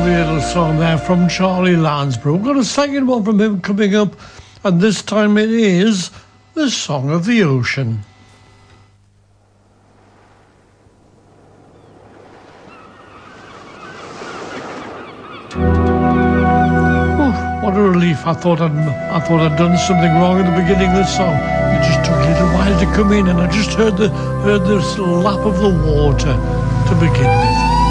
lovely little song there from Charlie Lansbury. We've got a second one from him coming up, and this time it is The Song of the Ocean. What a relief. I thought I'd done something wrong at the beginning of the song. It just took a little while to come in, and I just heard the lap of the water to begin with.